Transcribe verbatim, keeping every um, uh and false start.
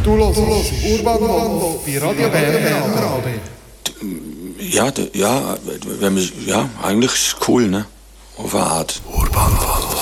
Du hörst Urban Wolf bei Radio Bern. Ja, d- ja, wenn man, ja, eigentlich ist es cool, ne? Auf eine Art. Urban Wolf.